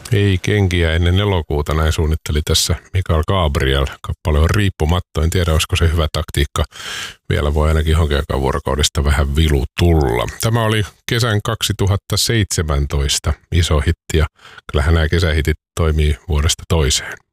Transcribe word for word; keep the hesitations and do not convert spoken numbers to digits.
Ei kenkiä ennen elokuuta, näin suunnitteli tässä Mikael Gabriel. Kappale on riippumatta, en tiedä olisiko se hyvä taktiikka. Vielä voi ainakin johonkin aikaan vuorokaudesta vähän vilu tulla. Tämä oli kesän kaksituhattaseitsemäntoista iso hitti ja kyllähän nämä kesähitit toimii vuodesta toiseen.